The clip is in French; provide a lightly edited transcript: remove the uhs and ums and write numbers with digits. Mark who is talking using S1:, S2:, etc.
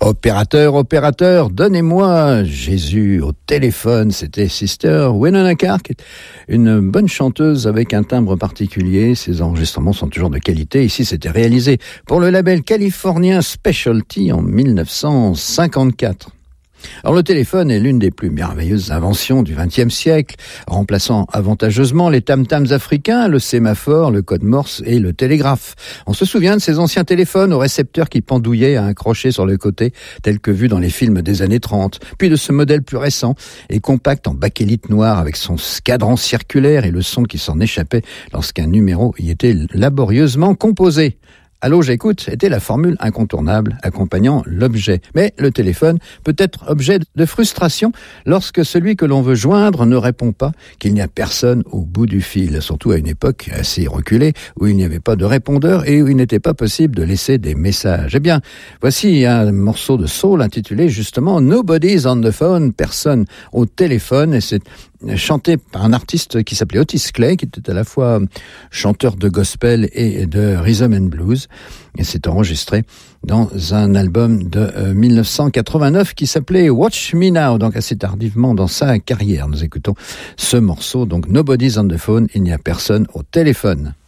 S1: Opérateur, opérateur, donnez-moi Jésus au téléphone. C'était Sister Winona Carr, une bonne chanteuse avec un timbre particulier. Ses enregistrements sont toujours de qualité. Ici, c'était réalisé pour le label californien Specialty en 1954. Alors le téléphone est l'une des plus merveilleuses inventions du XXe siècle, remplaçant avantageusement les tam-tams africains, le sémaphore, le code morse et le télégraphe. On se souvient de ces anciens téléphones aux récepteurs qui pendouillaient à un crochet sur le côté, tel que vu dans les films des années 30, puis de ce modèle plus récent et compact en bakélite noir avec son cadran circulaire et le son qui s'en échappait lorsqu'un numéro y était laborieusement composé. Allô, j'écoute était la formule incontournable accompagnant l'objet. Mais le téléphone peut être objet de frustration lorsque celui que l'on veut joindre ne répond pas, qu'il n'y a personne au bout du fil, surtout à une époque assez reculée où il n'y avait pas de répondeur et où il n'était pas possible de laisser des messages. Eh bien, voici un morceau de soul intitulé justement Nobody's on the phone, personne au téléphone, et c'est chanté par un artiste qui s'appelait Otis Clay, qui était à la fois chanteur de gospel et de rhythm and blues, et c'est enregistré dans un album de 1989 qui s'appelait Watch Me Now, donc assez tardivement dans sa carrière. Nous écoutons ce morceau, donc Nobody's on the phone, il n'y a personne au téléphone.